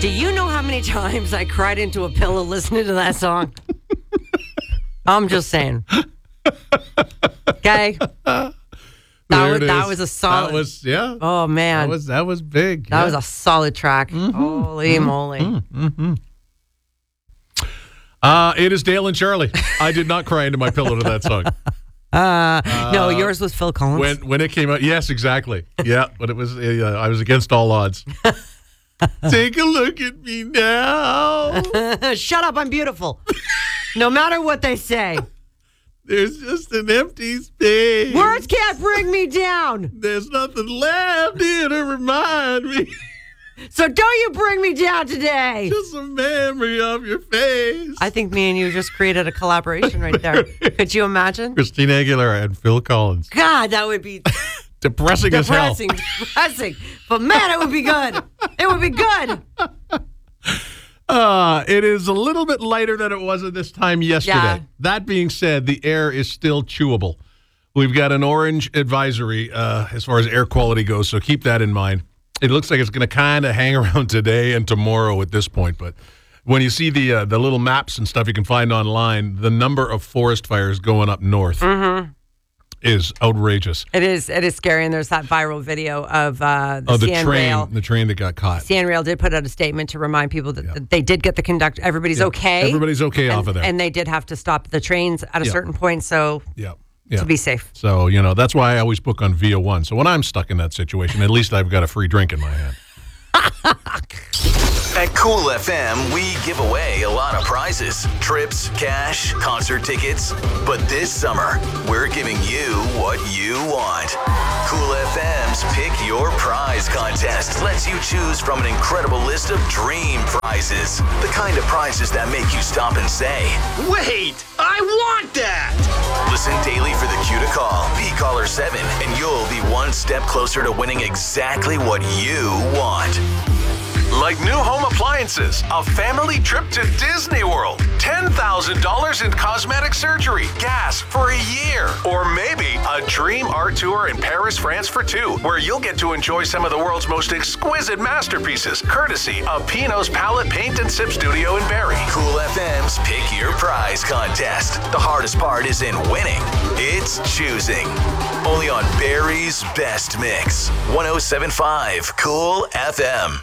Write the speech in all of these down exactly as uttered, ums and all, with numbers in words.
Do you know how many times I cried into a pillow listening to that song? I'm just saying. Okay. That was, that was a solid. That was, yeah. Oh, man. That was, that was big. That yeah. was a solid track. Mm-hmm. Holy mm-hmm. moly. Mm-hmm. Uh, it is Dale and Charlie. I did not cry into my pillow to that song. Uh, uh, no, yours was Phil Collins. When when it came out, yes, exactly. Yeah, but it was uh, I was against all odds. Take a look at me now. Shut up, I'm beautiful. No matter what they say. There's just an empty space. Words can't bring me down. There's nothing left here to remind me. So don't you bring me down today. Just a memory of your face. I think me and you just created a collaboration right there. Could you imagine? Christina Aguilera and Phil Collins. God, that would be depressing, depressing as hell. Depressing, depressing. But man, it would be good. It would be good. Uh, it is a little bit lighter than it was at this time yesterday. Yeah. That being said, the air is still chewable. We've got an orange advisory uh, as far as air quality goes, so keep that in mind. It looks like it's going to kind of hang around today and tomorrow at this point, but when you see the uh, the little maps and stuff you can find online, the number of forest fires going up north mm-hmm. is outrageous. It is. It is scary, and there's that viral video of uh, the, oh, the C N train, Rail. the train that got caught. C N Rail did put out a statement to remind people that, yeah. that they did get the conductor. Everybody's yeah. okay. Everybody's okay and, off of there. And they did have to stop the trains at a yeah. certain point, so yeah. Yeah. to be safe. So, you know, that's why I always book on V O one. So when I'm stuck in that situation, at least I've got a free drink in my hand. At Cool F M, we give away a lot of prizes. Trips, cash, concert tickets. But this summer, we're giving you what you want. Cool F M's Pick Your Prize contest lets you choose from an incredible list of dream prizes. The kind of prizes that make you stop and say, wait, I want that! Listen daily for the cue to call. Be caller seven, and you'll be one step closer to winning exactly what you want. Like new home appliances, a family trip to Disney World, ten thousand dollars in cosmetic surgery, gas for a year, or maybe a dream art tour in Paris, France for two, where you'll get to enjoy some of the world's most exquisite masterpieces, courtesy of Pino's Palette Paint and Sip Studio in Barrie. Cool F M's Pick Your Prize contest. The hardest part isn't winning, it's choosing. Only on Barrie's Best Mix. one oh seven point five Cool F M.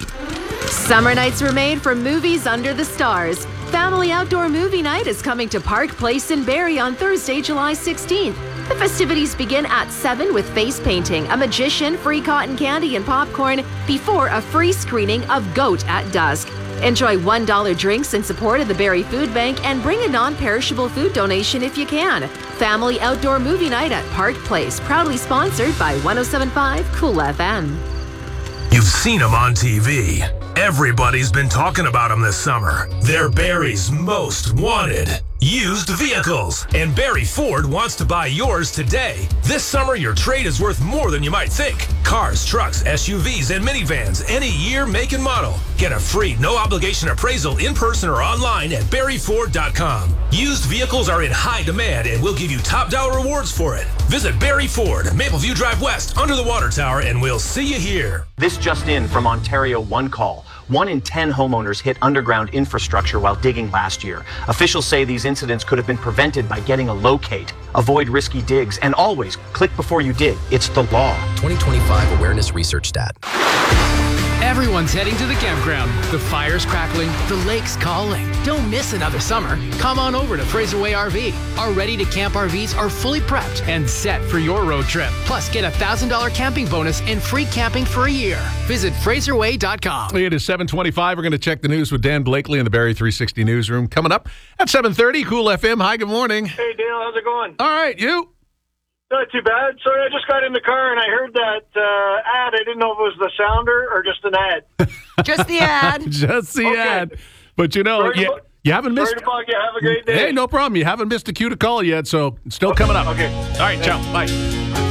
Summer nights were made for movies under the stars. Family Outdoor Movie Night is coming to Park Place in Barrie on Thursday, July sixteenth. The festivities begin at seven with face painting, a magician, free cotton candy, and popcorn before a free screening of Goat at dusk. Enjoy one dollar drinks in support of the Barrie Food Bank and bring a non-perishable food donation if you can. Family Outdoor Movie Night at Park Place, proudly sponsored by one oh seven point five Cool F M. You've seen them on T V. Everybody's been talking about them this summer. They're Barrie's most wanted used vehicles, and Barrie Ford wants to buy yours today. This summer, your trade is worth more than you might think. Cars, trucks, S U Vs, and minivans, any year, make, and model. Get a free, no-obligation appraisal in person or online at barrie ford dot com. Used vehicles are in high demand, and we'll give you top-dollar rewards for it. Visit Barrie Ford, Mapleview Drive West, under the water tower, and we'll see you here. This just in from Ontario One Call. One in ten homeowners hit underground infrastructure while digging last year. Officials say these incidents could have been prevented by getting a locate. Avoid risky digs, and always click before you dig. It's the law. twenty twenty-five Awareness Research Stat. Everyone's heading to the campground. The fire's crackling, the lake's calling. Don't miss another summer. Come on over to Fraser Way R V. Our ready-to-camp R Vs are fully prepped and set for your road trip. Plus, get a one thousand dollars camping bonus and free camping for a year. Visit fraser way dot com. It is seven twenty-five. We're going to check the news with Dan Blakely in the Barrie three sixty newsroom. Coming up at seven thirty, Cool F M. Hi, good morning. Hey, Dale. How's it going? All right, you? Not too bad. Sorry, I just got in the car and I heard that uh, ad. I didn't know if it was the sounder or just an ad. Just the ad. Just the okay. ad. But you know, Sorry you, to, you haven't missed. Sorry to bug you. Have a great day. Hey, no problem. You haven't missed a cue to call yet, so it's still okay. coming up. Okay. All right, ciao. Bye.